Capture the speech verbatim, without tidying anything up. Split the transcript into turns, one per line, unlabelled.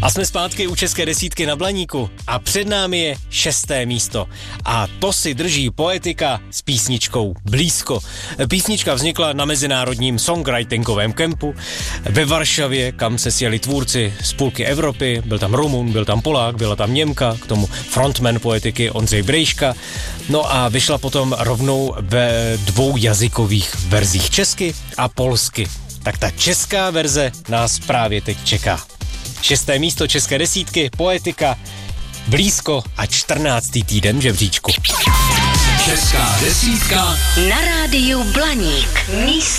A jsme zpátky u české desítky na Blaníku a před námi je šesté místo. A to si drží Poetika s písničkou Blízko. Písnička vznikla na mezinárodním songwritingovém kempu ve Varšavě, kam se sjeli tvůrci z půlky Evropy. Byl tam Rumun, byl tam Polák, byla tam Němka, k tomu frontman Poetiky Ondřej Brejška. No a vyšla potom rovnou ve dvou jazykových verzích, česky a polsky. Tak ta česká verze nás právě teď čeká. Šesté místo české desítky, Poetika, Blízko a čtrnáctý týden v žebříčku.
Česká desítka
na rádiu Blaník. Místo